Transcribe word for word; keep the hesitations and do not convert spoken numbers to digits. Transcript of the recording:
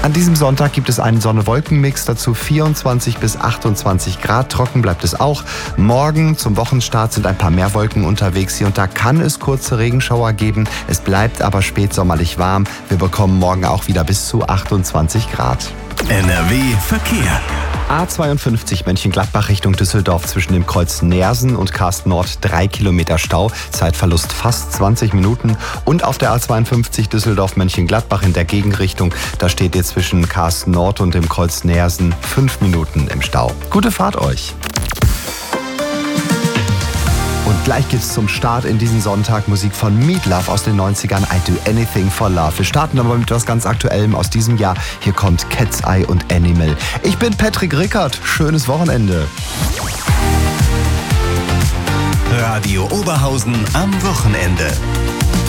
An diesem Sonntag gibt es einen Sonne-Wolken-Mix, dazu vierundzwanzig bis achtundzwanzig Grad. Trocken bleibt es auch. Morgen zum Wochenstart sind ein paar mehr Wolken unterwegs. Hier und da kann es kurze Regenschauer geben. Es bleibt aber spätsommerlich warm. Wir bekommen morgen auch wieder bis zu achtundzwanzig Grad. N R W Verkehr. A zweiundfünfzig Mönchengladbach Richtung Düsseldorf zwischen dem Kreuz Neersen und Karst Nord drei Kilometer Stau, Zeitverlust fast zwanzig Minuten. Und auf der A zweiundfünfzig Düsseldorf Mönchengladbach in der Gegenrichtung, da steht ihr zwischen Karst Nord und dem Kreuz Neersen fünf Minuten im Stau. Gute Fahrt euch! Und gleich geht's zum Start in diesen Sonntag. Musik von Meat Loaf aus den neunzigern, I Do Anything for Love. Wir starten aber mit etwas ganz Aktuellem aus diesem Jahr. Hier kommt Cat's Eye und Animal. Ich bin Patrick Rickert. Schönes Wochenende. Radio Oberhausen am Wochenende.